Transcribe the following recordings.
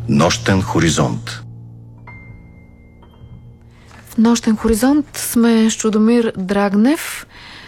Нощен хоризонт. В Нощен хоризонт сме с Чудомир Драгнев.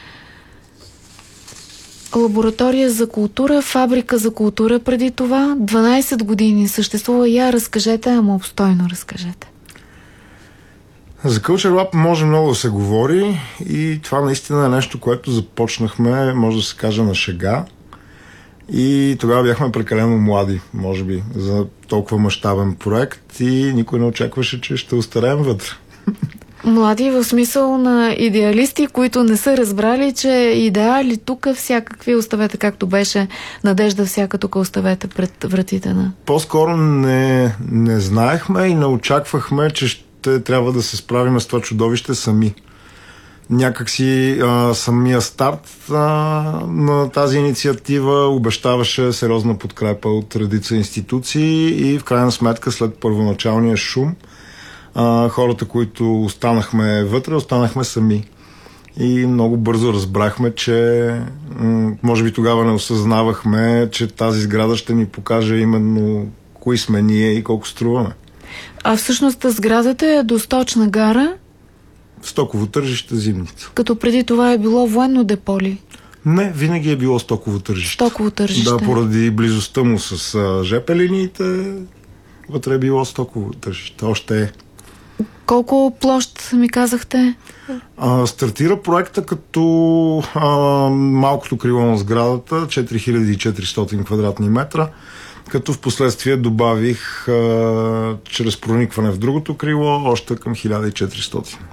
Лаборатория за култура, фабрика за култура преди това. 12 години съществува. Я разкажете, ама обстойно разкажете. За Culture Lab може много да се говори и това наистина е нещо, което започнахме, може да се каже, на шега. И тогава бяхме прекалено млади, може би, за толкова мащабен проект и никой не очакваше, че ще остареем вътре. Млади в смисъл на идеалисти, които не са разбрали, че идеали тук всякакви оставете, както беше надежда всяка тук оставете пред вратите на... По-скоро не знаехме и не очаквахме, че ще трябва да се справим с това чудовище сами. Някакси самия старт на тази инициатива обещаваше сериозна подкрепа от редица институции и в крайна сметка след първоначалния шум хората, които останахме вътре, останахме сами. И много бързо разбрахме, че може би тогава не осъзнавахме, че тази сграда ще ни покаже именно кои сме ние и колко струваме. А всъщност сградата е до Сточна гара? Стоково тържище Зимница. Като преди това е било военно депо ли? Не, винаги е било стоково тържище. Стоково тържище. Да, поради близостта му с ЖП линиите, вътре е било стоково тържище. Още е. Колко площ ми казахте? Стартира проекта като малкото крило на сградата, 4400 квадратни метра, като в последствие добавих чрез проникване в другото крило още към 1400.